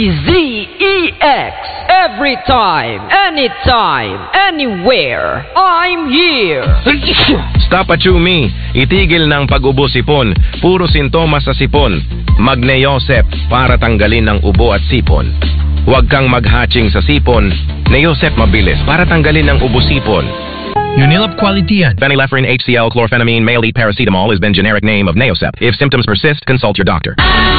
DZEX. Every time, anytime, anywhere, I'm here. Stop at me. Itigil ng pag-ubo sipon. Puro sintomas sa sipon. Mag-Neosep para tanggalin ang ubo at sipon. Huwag kang mag-hatching sa sipon. Neosep mabilis para tanggalin ang ubo sipon. Unilab quality yan. Phenylephrine HCl chlorphenamine male paracetamol has been generic name of Neosep. If symptoms persist, consult your doctor.